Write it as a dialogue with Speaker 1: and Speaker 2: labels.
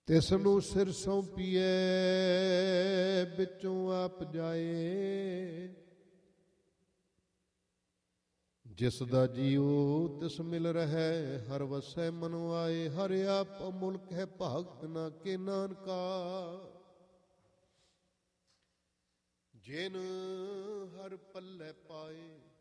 Speaker 1: ਤਿਸ ਨੂੰ ਸਿਰ ਸੌਂਪੀਏ ਵਿੱਚੋਂ ਆਪ ਜਾਏ। ਜਿਸ ਦਾ ਜੀਉ ਤਿਸ ਮਿਲ ਰਹਿ ਹਰ ਵਸੈ ਮਨੁ ਆਏ। ਹਰ ਆਪ ਮੁਲਕ ਹੈ ਭਗਤ ਨਾ ਕੇ ਨਾਨਕਾ। ਜਿਨ ਹਰ ਪੱਲੇ ਪਾਏ